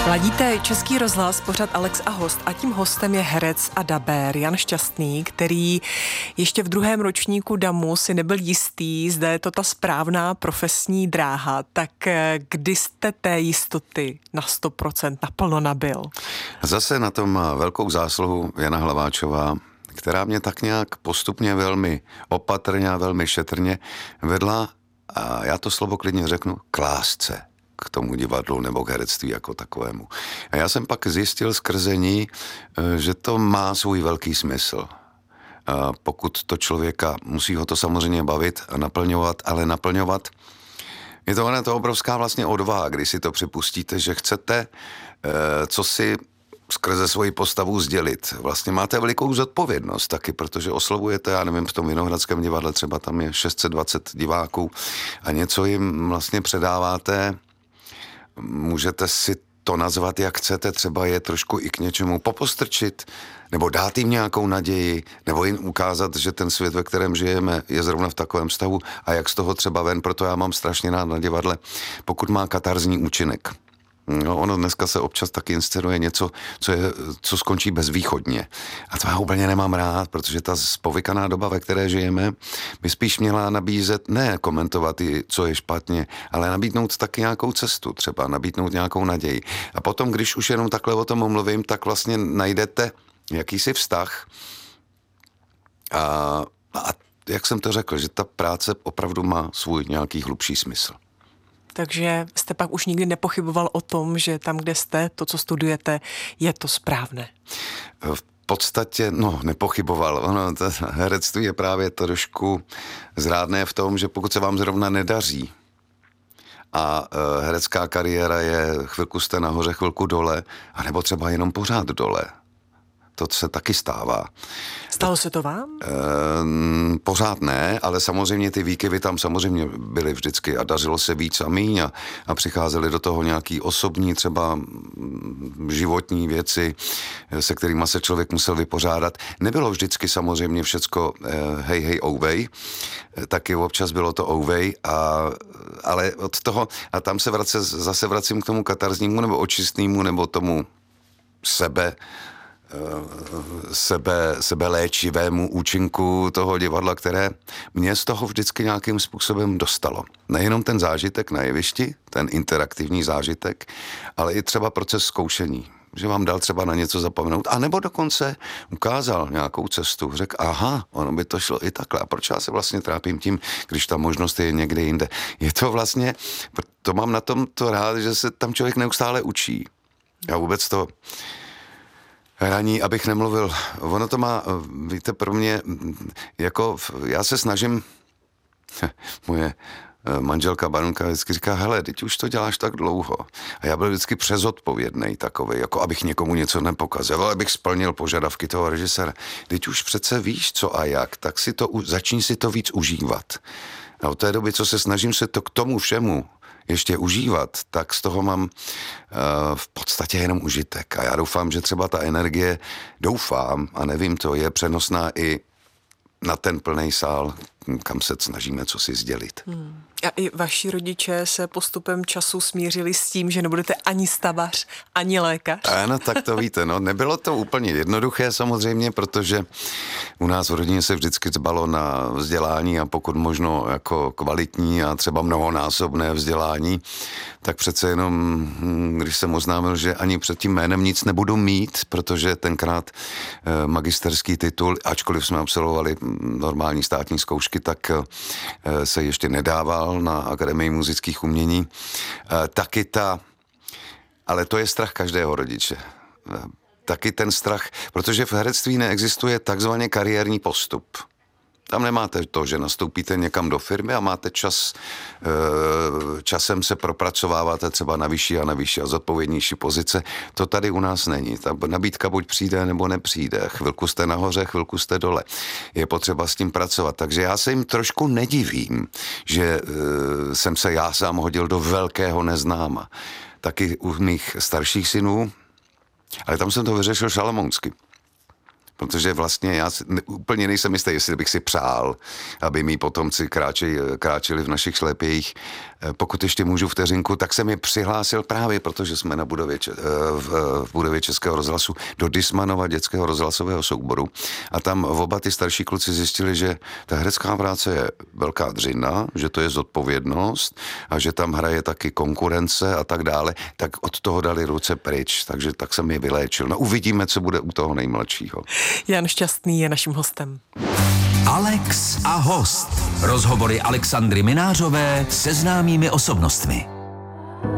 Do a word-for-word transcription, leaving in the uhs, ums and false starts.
Ladíte Český rozhlas, pořad Alex a host, a tím hostem je herec a dabér Jan Šťastný, který ještě v druhém ročníku damu si nebyl jistý, zda je to ta správná profesní dráha. Tak kdy jste té jistoty na sto procent naplno nabyl? Zase na tom má velkou zásluhu Jana Hlaváčová, která mě tak nějak postupně velmi opatrně a velmi šetrně vedla, a já to slovo klidně řeknu, k lásce k tomu divadlu nebo k herectví jako takovému. A já jsem pak zjistil skrze ní, že to má svůj velký smysl. A pokud to člověka, musí ho to samozřejmě bavit a naplňovat, ale naplňovat, je to ona to obrovská vlastně odvaha, když si to připustíte, že chcete, co si skrze svoji postavu sdělit. Vlastně máte velikou zodpovědnost taky, protože oslovujete, já nevím, v tom Vinohradském divadle třeba tam je šest set dvacet diváků a něco jim vlastně předáváte. Můžete si to nazvat, jak chcete, třeba je trošku i k něčemu popostrčit, nebo dát jim nějakou naději, nebo jim ukázat, že ten svět, ve kterém žijeme, je zrovna v takovém stavu a jak z toho třeba ven, proto já mám strašně rád na divadle, pokud má katarzní účinek. No, ono dneska se občas taky inscenuje něco, co, je, co skončí bezvýchodně. A to já úplně nemám rád, protože ta spovykaná doba, ve které žijeme, by spíš měla nabízet, ne komentovat, co je špatně, ale nabídnout taky nějakou cestu, třeba nabídnout nějakou naději. A potom, když už jenom takhle o tom mluvím, tak vlastně najdete jakýsi vztah. A, a jak jsem to řekl, že ta práce opravdu má svůj nějaký hlubší smysl. Takže jste pak už nikdy nepochyboval o tom, že tam, kde jste, to, co studujete, je to správné? V podstatě, no, nepochyboval. Ono, to herectví je právě trošku zrádné v tom, že pokud se vám zrovna nedaří a e, herecká kariéra je chvilku jste nahoře, chvilku dole, anebo třeba jenom pořád dole. To se taky stává. Stalo se to vám? E, pořád ne, ale samozřejmě ty výkyvy tam samozřejmě byly vždycky a dařilo se víc a míň a, a přicházely do toho nějaký osobní třeba životní věci, se kterými se člověk musel vypořádat. Nebylo vždycky samozřejmě všecko e, hej, hej, ouvej, taky občas bylo to ouvej, a, ale od toho, a tam se vrace, zase vracím k tomu katarznímu nebo očistnému nebo tomu sebe, sebe, sebeléčivému účinku toho divadla, které mě z toho vždycky nějakým způsobem dostalo. Nejenom ten zážitek na jevišti, ten interaktivní zážitek, ale i třeba proces zkoušení. Že vám dal třeba na něco zapomenout, anebo dokonce ukázal nějakou cestu. Řekl, aha, ono by to šlo i takhle. A proč já se vlastně trápím tím, když ta možnost je někde jinde? Je to vlastně, to mám na tom to rád, že se tam člověk neustále učí. A vůbec to hraní, abych nemluvil, ono to má, víte, pro mě, jako, já se snažím, moje manželka Barunka vždycky říká, hele, teď už to děláš tak dlouho. A já byl vždycky přezodpovědnej takovej, jako abych někomu něco nepokazil, ale abych splnil požadavky toho režiséra. Teď už přece víš, co a jak, tak si to, začni si to víc užívat. A od té doby, co se snažím se to k tomu všemu ještě užívat, tak z toho mám uh, v podstatě jenom užitek. A já doufám, že třeba ta energie, doufám, a nevím to, je přenosná i na ten plný sál, kam se snažíme co si sdělit. Hmm. A i vaši rodiče se postupem času smířili s tím, že nebudete ani stavař, ani lékař? Ano, tak to víte, no. Nebylo to úplně jednoduché samozřejmě, protože u nás v rodině se vždycky dbalo na vzdělání a pokud možno jako kvalitní a třeba mnohonásobné vzdělání, tak přece jenom, když jsem oznámil, že ani před tím jménem nic nebudu mít, protože tenkrát eh, magisterský titul, ačkoliv jsme absolvovali normální státní zkoušky, tak eh, se ještě nedával na Akademii muzických umění. E, taky ta, ale to je strach každého rodiče. E, taky ten strach, protože v herectví neexistuje takzvaně kariérní postup. Tam nemáte to, že nastoupíte někam do firmy a máte čas, e, časem se propracováváte třeba na vyšší a na vyšší a zodpovědnější pozice. To tady u nás není. Ta nabídka buď přijde, nebo nepřijde. Chvilku jste nahoře, chvilku jste dole. Je potřeba s tím pracovat. Takže já se jim trošku nedivím, že e, jsem se já sám hodil do velkého neznáma. Taky u mých starších synů, ale tam jsem to vyřešil šalamounsky. protože vlastně já si, ne, úplně nejsem jistý, jestli bych si přál, aby mý potomci kráčeli, kráčeli v našich šlépějích. Pokud ještě můžu vteřinku, tak jsem je přihlásil právě, protože jsme na budově, v, v budově Českého rozhlasu do Dismanova dětského rozhlasového souboru a tam oba ty starší kluci zjistili, že ta herecká práce je velká dřina, že to je zodpovědnost a že tam hraje taky konkurence a tak dále, tak od toho dali ruce pryč, takže tak jsem je vyléčil. No uvidíme, co bude u toho nejmladšího. Jan Šťastný je naším hostem. Alex a host. Rozhovory Alexandry Minářové se známými osobnostmi.